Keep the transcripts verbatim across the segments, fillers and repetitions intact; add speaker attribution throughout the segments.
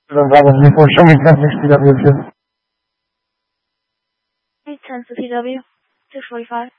Speaker 1: Bravo, before show me ten sixty W two.
Speaker 2: ten fifty W, six forty-five.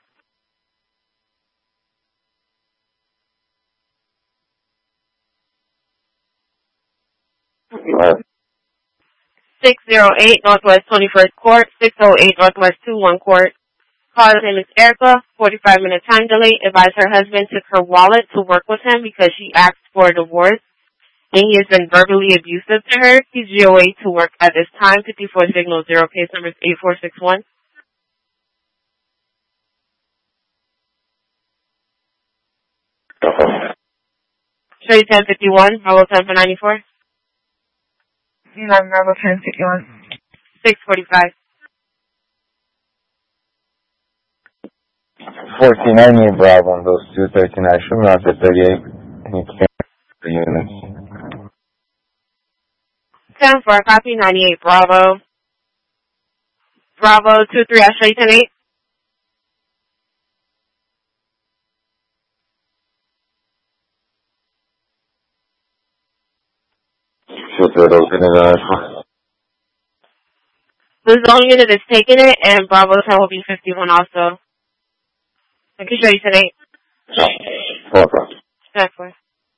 Speaker 2: six oh eight Northwest twenty-first Court, six oh eight Northwest twenty-one Court. Caller's name is Erica, forty-five minute time delay. Advised her husband took her wallet to work with him because she asked for a divorce, and he has been verbally abusive to her. He's G O A to work at this time, fifty-four signal zero, case number is eight four six one. Show you ten fifty-one, Bravo ten for ninety-four.
Speaker 1: No, Bravo ten fifty-one.
Speaker 2: six forty-five.
Speaker 3: fourteen ninety-eight Bravo on those two thirty-nine. Show me out to thirty-eight. And you can't the units.
Speaker 2: ten for a copy, ninety-eight Bravo. Bravo two three, I'll show you ten eight. This is the only unit that's taking it, and Bravo ten will be fifty-one also. I can show you ten eight.
Speaker 3: Okay.
Speaker 2: ten four.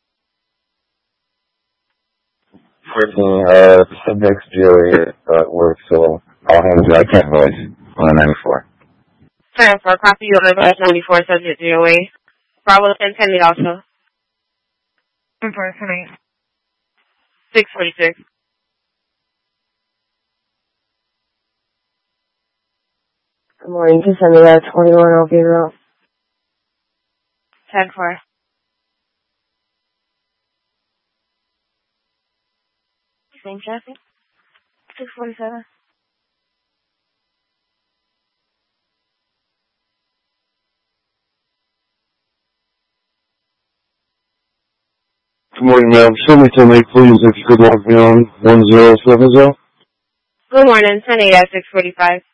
Speaker 3: fourteen, uh, subject's G O A uh, work, so all hands, I can't voice on the ninety-four.
Speaker 2: ten for a copy, you order bus ninety-four, subject G O A. Bravo ten ten eight also.
Speaker 1: ten four, ten eight.
Speaker 2: six forty-six.
Speaker 4: Good morning, just send me that twenty-one, I'll be around.
Speaker 2: ten four. Same traffic. six forty-seven.
Speaker 5: Good morning, ma'am. Show me ten eight, please, if you could log me on one zero seven zero.
Speaker 2: Good morning, ten eight at six forty-five.